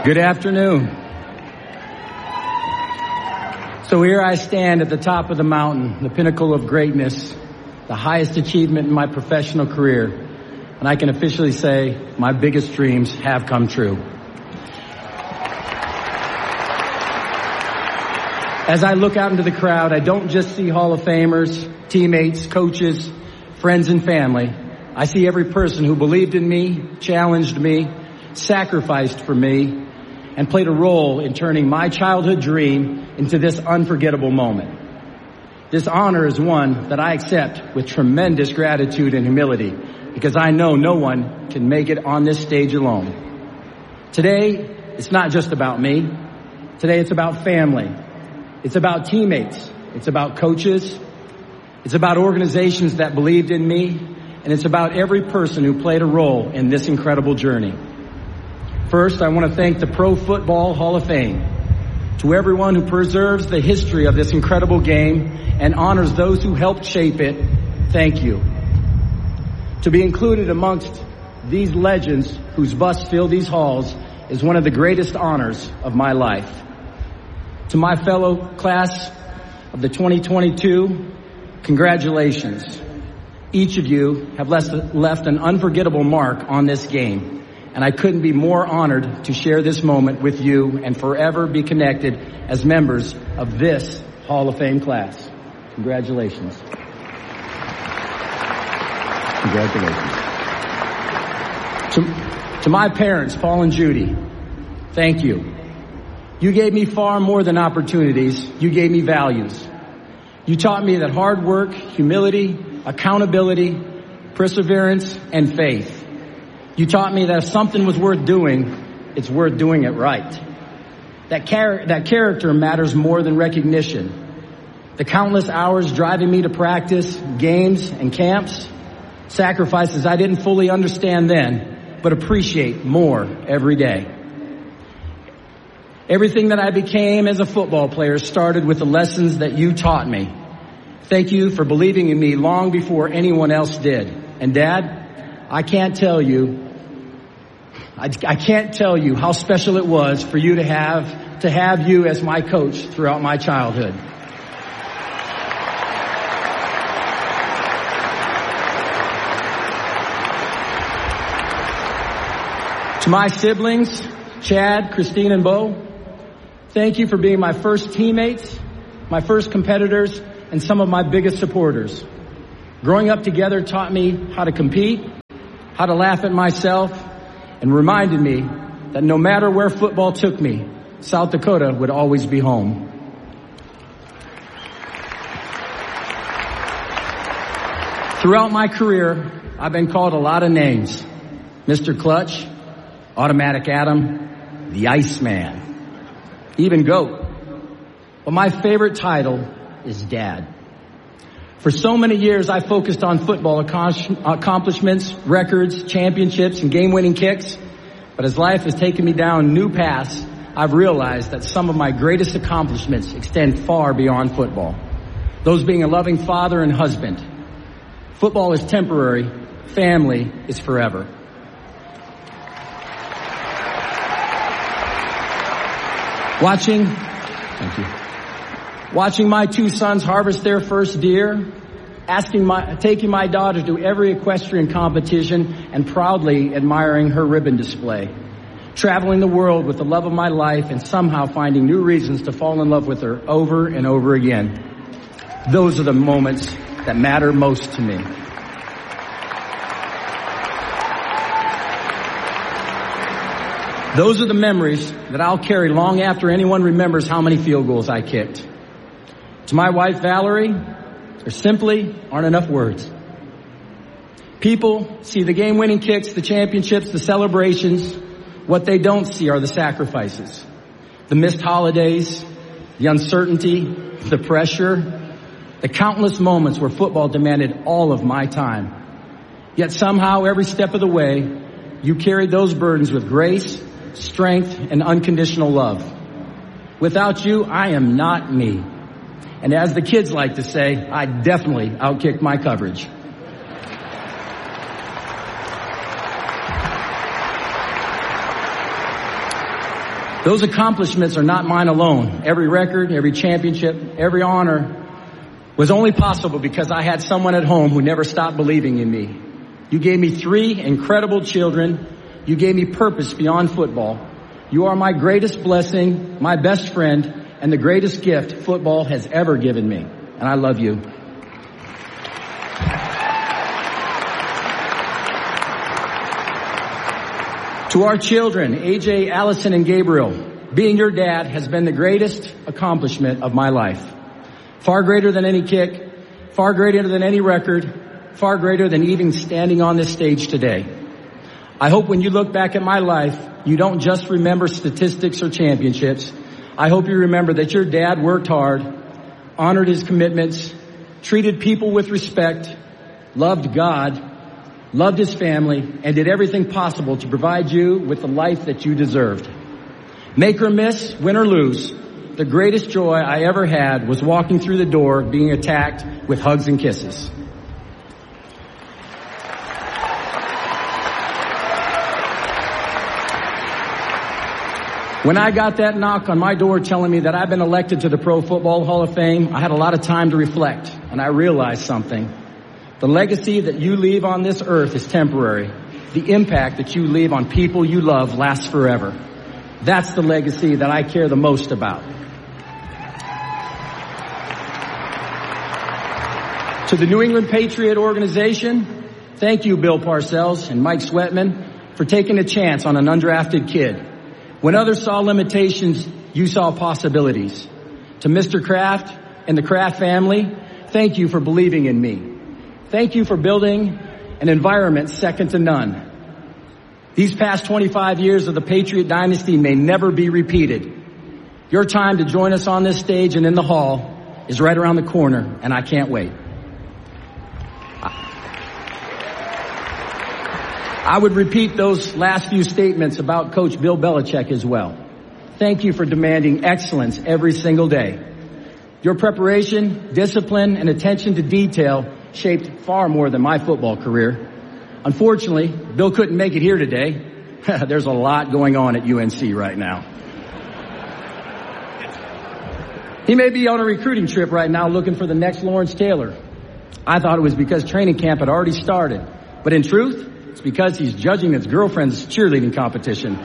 Good afternoon. So here I stand at the top of the mountain, the pinnacle of greatness, the highest achievement in my professional career, and I can officially say my biggest dreams have come true. As I look out into the crowd, I don't just see Hall of Famers, teammates, coaches, friends, and family. I see every person who believed in me, challenged me, sacrificed for me, and played a role in turning my childhood dream into this unforgettable moment. This honor is one that I accept with tremendous gratitude and humility because I know no one can make it on this stage alone. Today, it's not just about me. Today, it's about family. It's about teammates. It's about coaches. It's about organizations that believed in me. And it's about every person who played a role in this incredible journey. First, I want to thank the Pro Football Hall of Fame. To everyone who preserves the history of this incredible game and honors those who helped shape it, thank you. To be included amongst these legends whose busts fill these halls is one of the greatest honors of my life. To my fellow class of the 2022, congratulations. Each of you have left an unforgettable mark on this game. And I couldn't be more honored to share this moment with you and forever be connected as members of this Hall of Fame class. Congratulations. Congratulations. To my parents, Paul and Judy, thank you. You gave me far more than opportunities. You gave me values. You taught me that hard work, humility, accountability, perseverance, and faith. You taught me that if something was worth doing, it's worth doing it right. That character matters more than recognition. The countless hours driving me to practice, games, and camps, sacrifices I didn't fully understand then, but appreciate more every day. Everything that I became as a football player started with the lessons that you taught me. Thank you for believing in me long before anyone else did. And Dad, I can't tell you how special it was for you to have you as my coach throughout my childhood. To my siblings, Chad, Christine, and Bo, thank you for being my first teammates, my first competitors, and some of my biggest supporters. Growing up together taught me how to compete, how to laugh at myself, and reminded me that no matter where football took me, South Dakota would always be home. Throughout my career, I've been called a lot of names. Mr. Clutch, Automatic Adam, the Iceman, even GOAT. But my favorite title is Dad. For so many years, I focused on football accomplishments, records, championships, and game-winning kicks. But as life has taken me down new paths, I've realized that some of my greatest accomplishments extend far beyond football. Those being a loving father and husband. Football is temporary. Family is forever. Watching my two sons harvest their first deer, taking my daughter to every equestrian competition, and proudly admiring her ribbon display. Traveling the world with the love of my life and somehow finding new reasons to fall in love with her over and over again. Those are the moments that matter most to me. Those are the memories that I'll carry long after anyone remembers how many field goals I kicked. To my wife, Valerie, there simply aren't enough words. People see the game-winning kicks, the championships, the celebrations. What they don't see are the sacrifices, the missed holidays, the uncertainty, the pressure, the countless moments where football demanded all of my time. Yet somehow, every step of the way, you carried those burdens with grace, strength, and unconditional love. Without you, I am not me. And as the kids like to say, I definitely outkicked my coverage. Those accomplishments are not mine alone. Every record, every championship, every honor was only possible because I had someone at home who never stopped believing in me. You gave me 3 incredible children. You gave me purpose beyond football. You are my greatest blessing, my best friend, and the greatest gift football has ever given me. And I love you. To our children, AJ, Allison, and Gabriel, being your dad has been the greatest accomplishment of my life. Far greater than any kick, far greater than any record, far greater than even standing on this stage today. I hope when you look back at my life, you don't just remember statistics or championships. I hope you remember that your dad worked hard, honored his commitments, treated people with respect, loved God, loved his family, and did everything possible to provide you with the life that you deserved. Make or miss, win or lose, the greatest joy I ever had was walking through the door being attacked with hugs and kisses. When I got that knock on my door telling me that I've been elected to the Pro Football Hall of Fame, I had a lot of time to reflect, and I realized something. The legacy that you leave on this earth is temporary. The impact that you leave on people you love lasts forever. That's the legacy that I care the most about. To the New England Patriot organization, thank you, Bill Parcells and Mike Sweatman, for taking a chance on an undrafted kid. When others saw limitations, you saw possibilities. To Mr. Kraft and the Kraft family, thank you for believing in me. Thank you for building an environment second to none. These past 25 years of the Patriot dynasty may never be repeated. Your time to join us on this stage and in the hall is right around the corner, and I can't wait. I would repeat those last few statements about Coach Bill Belichick as well. Thank you for demanding excellence every single day. Your preparation, discipline, and attention to detail shaped far more than my football career. Unfortunately, Bill couldn't make it here today. There's a lot going on at UNC right now. He may be on a recruiting trip right now looking for the next Lawrence Taylor. I thought it was because training camp had already started. But in truth, it's because he's judging his girlfriend's cheerleading competition.